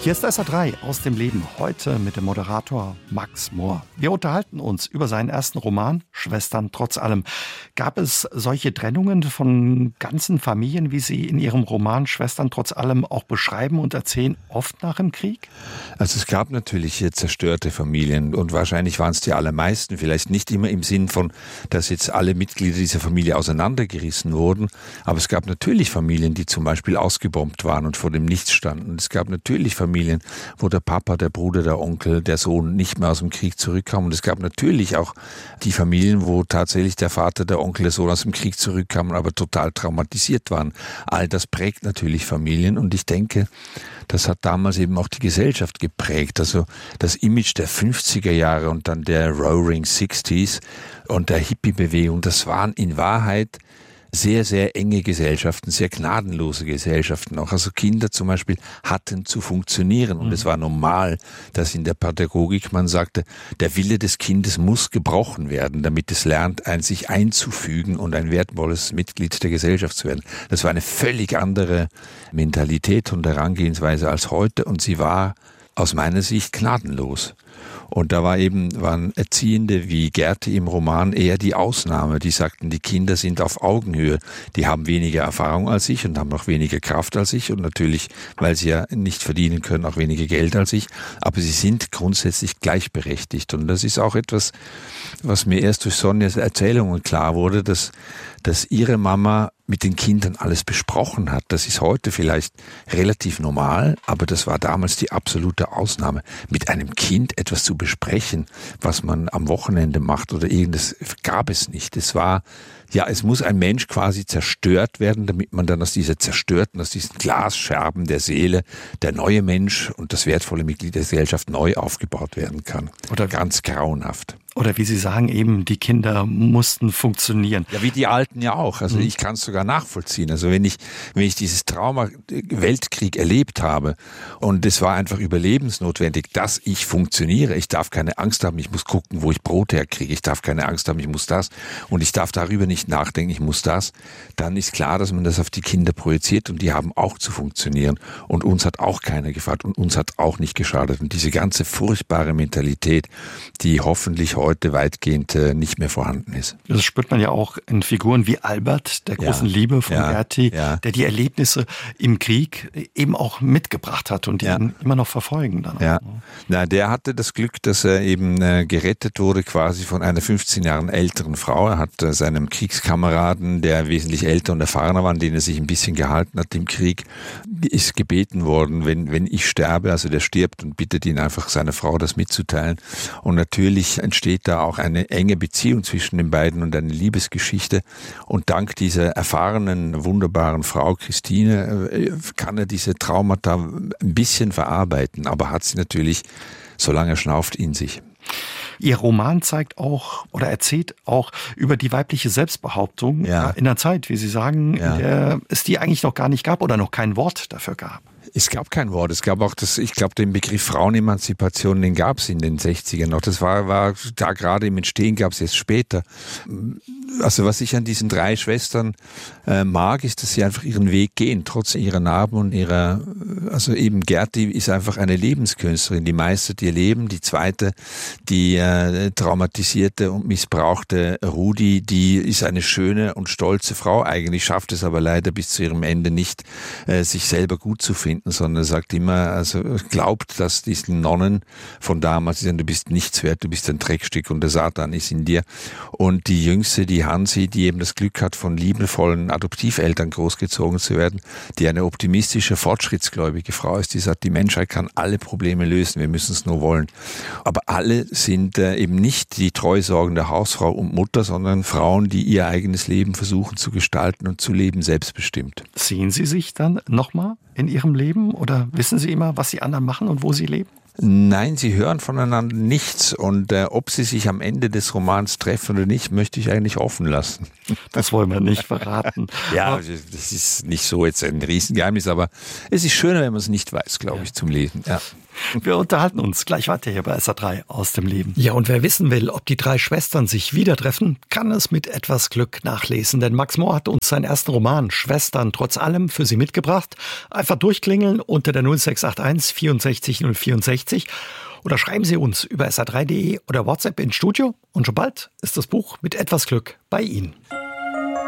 Hier ist SR3 aus dem Leben, heute mit dem Moderator Max Mohr. Wir unterhalten uns über seinen ersten Roman, Schwestern trotz allem. Gab es solche Trennungen von ganzen Familien, wie Sie in Ihrem Roman Schwestern trotz allem auch beschreiben und erzählen, oft nach dem Krieg? Also es gab natürlich zerstörte Familien und wahrscheinlich waren es die allermeisten, vielleicht nicht immer im Sinn von, dass jetzt alle Mitglieder dieser Familie auseinandergerissen wurden, aber es gab natürlich Familien, die zum Beispiel ausgebombt waren und vor dem Nichts standen. Es gab natürlich Familien, wo der Papa, der Bruder, der Onkel, der Sohn nicht mehr aus dem Krieg zurückkam. Und es gab natürlich auch die Familien, wo tatsächlich der Vater, der Onkel, der Sohn aus dem Krieg zurückkamen, aber total traumatisiert waren. All das prägt natürlich Familien und ich denke, das hat damals eben auch die Gesellschaft geprägt. Also das Image der 50er Jahre und dann der Roaring 60s und der Hippie-Bewegung, das waren in Wahrheit sehr, sehr enge Gesellschaften, sehr gnadenlose Gesellschaften. Auch also Kinder zum Beispiel hatten zu funktionieren. Und es war normal, dass in der Pädagogik man sagte, der Wille des Kindes muss gebrochen werden, damit es lernt, sich einzufügen und ein wertvolles Mitglied der Gesellschaft zu werden. Das war eine völlig andere Mentalität und Herangehensweise als heute. Und sie war aus meiner Sicht gnadenlos. Und da waren Erziehende wie Gerti im Roman eher die Ausnahme. Die sagten, die Kinder sind auf Augenhöhe. Die haben weniger Erfahrung als ich und haben noch weniger Kraft als ich und natürlich, weil sie ja nicht verdienen können, auch weniger Geld als ich. Aber sie sind grundsätzlich gleichberechtigt. Und das ist auch etwas, was mir erst durch Sonjas Erzählungen klar wurde, dass ihre Mama mit den Kindern alles besprochen hat. Das ist heute vielleicht relativ normal, aber das war damals die absolute Ausnahme. Mit einem Kind etwas zu besprechen, was man am Wochenende macht oder irgendwas, gab es nicht. Es muss ein Mensch quasi zerstört werden, damit man dann aus diesen Glasscherben der Seele, der neue Mensch und das wertvolle Mitglied der Gesellschaft neu aufgebaut werden kann. Oder ganz grauenhaft. Oder wie Sie sagen, eben die Kinder mussten funktionieren. Ja, wie die Alten ja auch. Also ich kann es sogar nachvollziehen. Also wenn ich dieses Trauma Weltkrieg erlebt habe und es war einfach überlebensnotwendig, dass ich funktioniere. Ich darf keine Angst haben, ich muss gucken, wo ich Brot herkriege. Ich darf keine Angst haben, ich muss das. Und ich darf darüber nicht nachdenken, ich muss das. Dann ist klar, dass man das auf die Kinder projiziert und die haben auch zu funktionieren. Und uns hat auch keiner gefragt und uns hat auch nicht geschadet. Und diese ganze furchtbare Mentalität, die hoffentlich heute weitgehend nicht mehr vorhanden ist. Das spürt man ja auch in Figuren wie Albert, der großen Liebe von Gerti, der die Erlebnisse im Krieg eben auch mitgebracht hat und die ihn immer noch verfolgen. Dann ja. Na, der hatte das Glück, dass er eben gerettet wurde quasi von einer 15 Jahre älteren Frau. Er hat seinem Kriegskameraden, der wesentlich älter und erfahrener war, an den er sich ein bisschen gehalten hat im Krieg, ist gebeten worden, wenn ich sterbe, also der stirbt und bittet ihn einfach, seiner Frau das mitzuteilen. Und natürlich entsteht da auch eine enge Beziehung zwischen den beiden und eine Liebesgeschichte. Und dank dieser erfahrenen, wunderbaren Frau Christine kann er diese Traumata ein bisschen verarbeiten, aber hat sie natürlich, solange er schnauft, in sich. Ihr Roman zeigt auch oder erzählt auch über die weibliche Selbstbehauptung in einer Zeit, wie Sie sagen, in der es die eigentlich noch gar nicht gab oder noch kein Wort dafür gab. Es gab kein Wort. Es gab auch ich glaube, den Begriff Frauenemanzipation, den gab es in den 60ern noch. Das war da gerade im Entstehen, gab es jetzt später. Also was ich an diesen 3 Schwestern mag, ist, dass sie einfach ihren Weg gehen, trotz ihrer Narben und also eben Gerti ist einfach eine Lebenskünstlerin, die meistert ihr Leben. Die zweite, die traumatisierte und missbrauchte Rudi, die ist eine schöne und stolze Frau eigentlich, schafft es aber leider bis zu ihrem Ende nicht, sich selber gut zu finden, sondern sagt immer, also glaubt, dass diesen Nonnen von damals sagen, du bist nichts wert, du bist ein Dreckstück und der Satan ist in dir. Und die Jüngste, die Hansi, die eben das Glück hat, von liebevollen Adoptiveltern großgezogen zu werden, die eine optimistische, fortschrittsgläubige Frau ist, die sagt, die Menschheit kann alle Probleme lösen, wir müssen es nur wollen. Aber alle sind eben nicht die treusorgende Hausfrau und Mutter, sondern Frauen, die ihr eigenes Leben versuchen zu gestalten und zu leben selbstbestimmt. Sehen Sie sich dann nochmal in Ihrem Leben oder wissen Sie immer, was die anderen machen und wo Sie leben? Nein, sie hören voneinander nichts und ob sie sich am Ende des Romans treffen oder nicht, möchte ich eigentlich offen lassen. Das wollen wir nicht verraten. Ja, das ist nicht so jetzt ein Riesengeheimnis, aber es ist schöner, wenn man es nicht weiß, glaube ich, zum Lesen. Ja. Wir unterhalten uns gleich weiter hier bei SR3 aus dem Leben. Ja, und wer wissen will, ob die 3 Schwestern sich wieder treffen, kann es mit etwas Glück nachlesen. Denn Max Mohr hat uns seinen ersten Roman Schwestern trotz allem für Sie mitgebracht. Einfach durchklingeln unter der 0681 64 064 oder schreiben Sie uns über sr3.de oder WhatsApp ins Studio. Und schon bald ist das Buch mit etwas Glück bei Ihnen.